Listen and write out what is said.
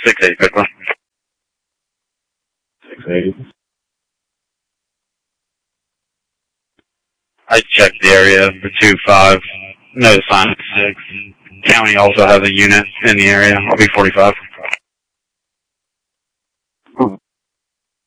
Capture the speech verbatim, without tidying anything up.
six eight, Pickler. six eight. I checked the area for two five. No sign of six. County also has a unit in the area. I'll be forty-five.